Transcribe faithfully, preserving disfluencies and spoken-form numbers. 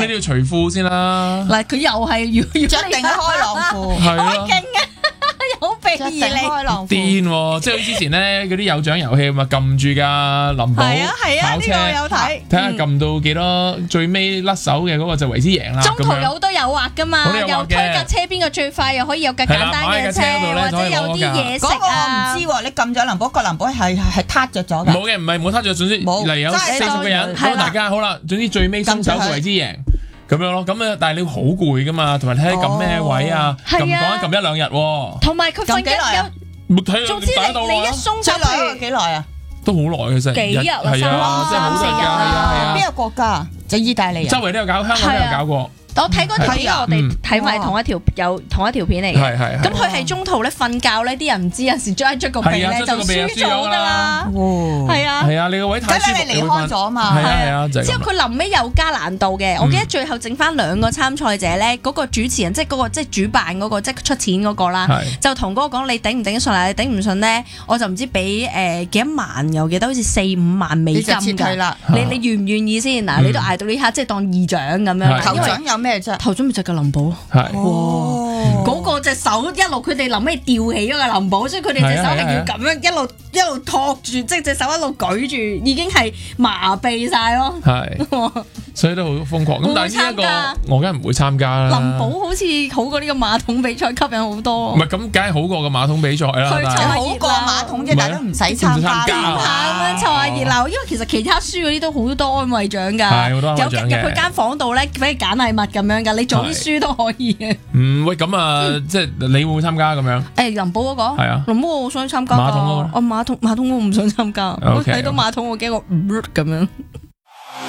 你都要除褲先啦。 嗱，佢又係要要着定開浪褲， 係啊。 勁啊！好避着定而你。 開浪褲。 癲喎！即係好似之前咧嗰啲有獎遊戲嘛，撳住架林寶係啊係啊，呢跑車， 個有睇。 睇下撳到幾多，最尾甩手嘅嗰個就為之贏啦。 中途咁樣有好多誘惑噶嘛， 好多誘惑嘅又推架車邊個最快，又可以有架簡單嘅係啦擺喺架車嗰度咧車，或者有啲嘢食嗰個我唔啊。 知喎，你撳咗林寶，個林寶係係撻着咗㗎。 冇嘅，唔係冇攤著，總之冇嚟有真係四十個人， 係啦咁大家好啦，總之最尾鬆手就為之贏。咁樣咯，咁啊，但係你好攰噶嘛，同埋睇下撳咩位啊，撳講緊撳一兩日喎， 同埋佢瞓撳幾耐啊覺， 冇睇總之打到你你一啊， 鬆手， 最耐譬如幾耐啊？ 都好耐嘅，真係幾日啊係啊，即係好多日㗎，係啊係啊邊，個國家啊？就意大利啊？ 周圍都有搞，香港都有搞過， 我睇嗰條片，我哋嗯睇埋同一條有同一條片嚟嘅。 係係係咁佢係中途咧瞓覺咧，啲人唔知有時捽一捽個鼻係啊咧就捽咗個鼻就輸咗㗎啦。 哦， 係啊。 係啊，你個位太舒服， 咁你離開咗嘛？ 係啊係啊，就係咁之後佢臨尾又加難度嘅，我記得最後剩翻兩個參賽者咧，嗰個主持人即係嗰個即係主辦嗰個即係出錢嗰個啦， 係就同嗰個講你頂唔頂得順啊？你頂唔順咧，我就唔知俾誒幾多萬，又記得好似四五萬美你金㗎。 就撤退啦。 你你願唔願意先？嗱，你都捱到呢刻，即係當二獎咁樣。 係頭因為獎有咩啫？ 頭獎咪就係個林寶咯。 係。 哦， 嗰個隻手一路，佢哋臨尾吊起咗個林寶，所以佢哋隻手係要咁樣一路一路托住，即係隻手一路舉住，已經係麻痹晒咯。 係，所以都好瘋狂。咁但係呢一個我梗係唔會參加啦。 林寶好似好過呢個馬桶比賽吸引好多。 唔係咁，梗係好過個馬桶比賽啦。 佢就但係好過馬桶啫，但係都唔使參唔使參加加下咁樣湊下熱鬧，因為其實其他輸嗰啲都好多安慰獎㗎， 係好多安慰獎嘅有入去間房度咧，俾你揀禮物咁樣㗎，你早啲輸都可以嘅。 嗯，喂，咁啊，即係你會唔會參加咁樣？ 誒林寶嗰個係啊林寶我好想參加㗎馬桶嗰個我馬桶馬桶我唔想參加，我 OK， 睇到馬桶我驚我唔咁樣。